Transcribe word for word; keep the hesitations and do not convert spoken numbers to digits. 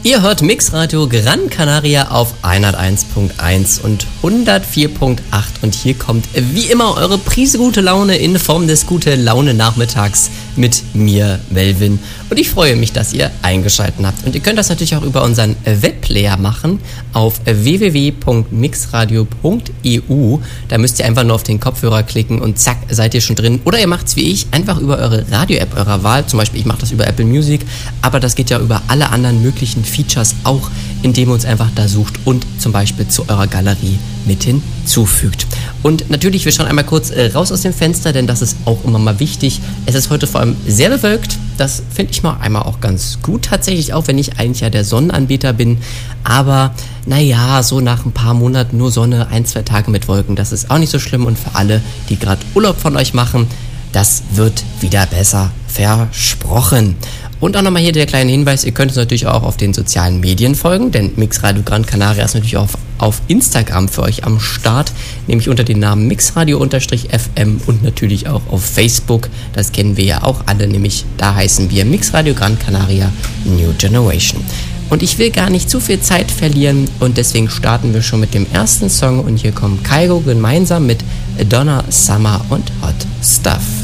Ihr hört Mixradio Gran Canaria auf hunderteins Punkt eins und hundertvier Punkt acht und hier kommt wie immer eure Prise gute Laune in Form des gute Laune Nachmittags mit mir, Melvin. Und ich freue mich, dass ihr eingeschaltet habt. Und ihr könnt das natürlich auch über unseren Webplayer machen auf w w w punkt mixradio punkt e u. Da müsst ihr einfach nur auf den Kopfhörer klicken und zack, seid ihr schon drin. Oder ihr macht's wie ich, einfach über eure Radio-App eurer Wahl. Zum Beispiel, ich mache das über Apple Music, aber das geht ja über alle anderen möglichen Features auch, indem ihr uns einfach da sucht und zum Beispiel zu eurer Galerie mit hinzufügt. Und natürlich, wir schauen einmal kurz äh, raus aus dem Fenster, denn das ist auch immer mal wichtig. Es ist heute vor allem sehr bewölkt. Das finde ich mal einmal auch ganz gut tatsächlich, auch wenn ich eigentlich ja der Sonnenanbeter bin. Aber naja, so nach ein paar Monaten nur Sonne, ein, zwei Tage mit Wolken, das ist auch nicht so schlimm. Und für alle, die gerade Urlaub von euch machen, das wird wieder besser, versprochen. Und auch nochmal hier der kleine Hinweis, ihr könnt uns natürlich auch auf den sozialen Medien folgen, denn Mixradio Gran Canaria ist natürlich auch auf Instagram für euch am Start, nämlich unter dem Namen Mixradio-F M und natürlich auch auf Facebook, das kennen wir ja auch alle, nämlich da heißen wir Mixradio Gran Canaria New Generation. Und ich will gar nicht zu viel Zeit verlieren und deswegen starten wir schon mit dem ersten Song und hier kommen Kygo gemeinsam mit Donna Summer und Hot Stuff.